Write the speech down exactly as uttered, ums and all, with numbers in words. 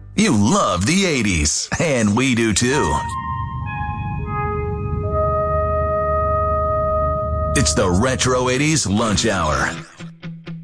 You love the eighties, and we do too. It's the Retro eighties Lunch Hour